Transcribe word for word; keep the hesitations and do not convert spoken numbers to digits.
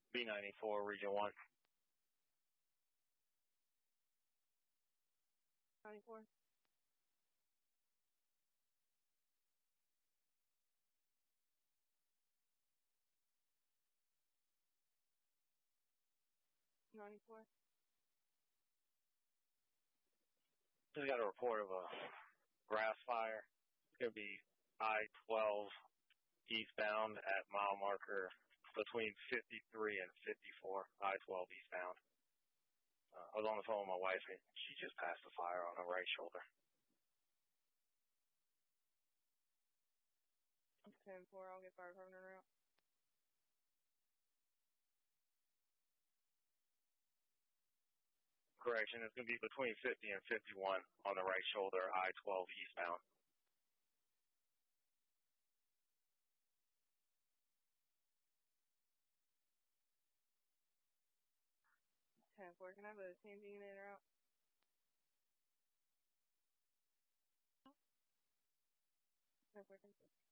B ninety-four, Region one. ninety-four. ninety-four. Just got a report of a grass fire. It's going to be I twelve eastbound at mile marker between fifty-three and fifty-four, I twelve eastbound. Uh, I was on the phone with my wife, and she just passed the fire on her right shoulder. ten four, I'll get fire department en route. Correction, it's going to be between fifty and fifty-one on the right shoulder, I twelve eastbound. ten four, can I have a T M G unit en route? ten four, ten four.